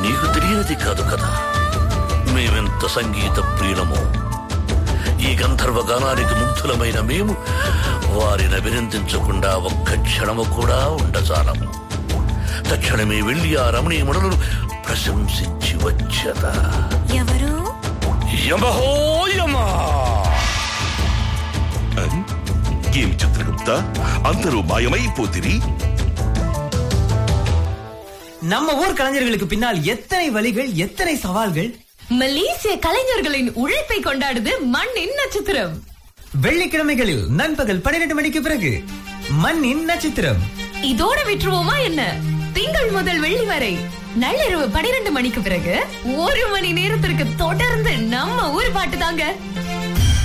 నీకు తెలియనిది కాదు కదా మేమెంత సంగీత ప్రియులమో. ఈ గంధర్వ గానానికి ముగ్ధులమైన మేము వారిని అభినందించకుండా ఒక్క క్షణము కూడా ఉండజాలము. తక్షణమే వెళ్లి ఆ రమణీయములను ప్రశంసించి వచ్చదా. ఎవరు? యమహో యమ. ఏమి చిత్రగుప్త, అందరూ மாயమైపోతిరి? நம்ம ஊர் கலைஞர்களுக்கு பின்னால் எத்தனை வழிகள், எத்தனை சவால்கள். மலேசிய கலைஞர்களின் உழைப்பை கொண்டாடுது மண்ணின் நட்சத்திரம். வெள்ளிக்கிழமைகளில் நண்பகல் 12 மணிக்கு பிறகு மண்ணின் நட்சத்திரம். இதோட விட்டுருவோமா என்ன? திங்கள் முதல் வெள்ளி வரை நள்ளிரவு 12 மணிக்கு பிறகு 1 மணி நேரத்திற்கு தொடர்ந்து நம்ம ஊர் பாட்டு தாங்க.